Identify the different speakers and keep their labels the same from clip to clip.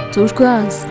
Speaker 1: Turkuaz.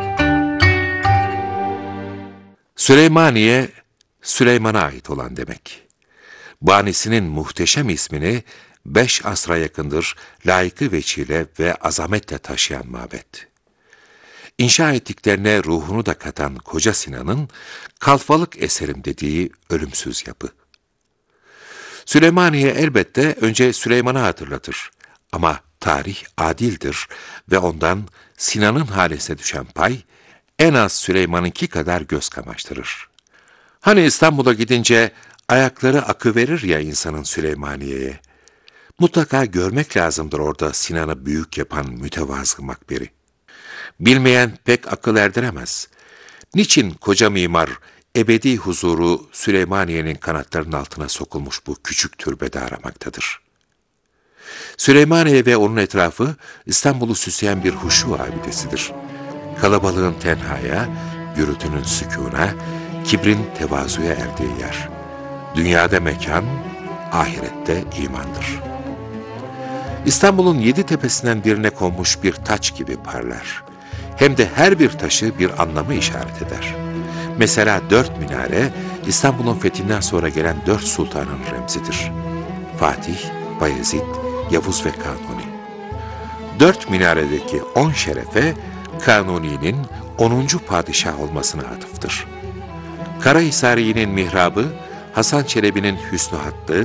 Speaker 2: Süleymaniye, Süleyman'a ait olan demek. Banisinin muhteşem ismini 5 asra yakındır layıkı veçile ve azametle taşıyan mabet. İnşa ettiklerine ruhunu da katan Koca Sinan'ın kalfalık eserim dediği ölümsüz yapı. Süleymaniye elbette önce Süleyman'ı hatırlatır. Ama tarih adildir ve ondan Sinan'ın hanesine düşen pay en az Süleyman'ınki kadar göz kamaştırır. Hani İstanbul'a gidince ayakları akıverir ya insanın Süleymaniye'ye. Mutlaka görmek lazımdır orada Sinan'ı büyük yapan mütevazı makberi. Bilmeyen pek akıl erdiremez. Niçin koca mimar ebedi huzuru Süleymaniye'nin kanatlarının altına sokulmuş bu küçük türbede aramaktadır? Süleymaniye ve onun etrafı İstanbul'u süsleyen bir huşu abidesidir. Kalabalığın tenhaya, gürültünün sükûna, kibrin tevazuya erdiği yer. Dünyada mekan, ahirette imandır. İstanbul'un 7 tepesinden birine konmuş bir taç gibi parlar. Hem de her bir taşı bir anlamı işaret eder. Mesela 4 minare, İstanbul'un fethinden sonra gelen 4 sultanın remzidir. Fatih, Bayezid, Yavuz ve Kanuni. 4 minaredeki 10 şerefe, Kanuni'nin 10. padişah olmasına atıftır. Karahisari'nin mihrabı, Hasan Çelebi'nin hüsnü hattı,